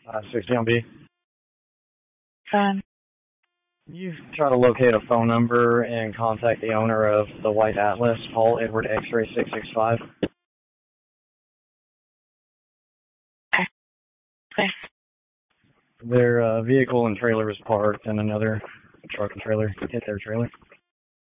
60 on B. Fine. You try to locate a phone number and contact the owner of the White Atlas, Paul Edward X-ray 665. Okay. Their vehicle and trailer was parked, and another truck and trailer hit their trailer.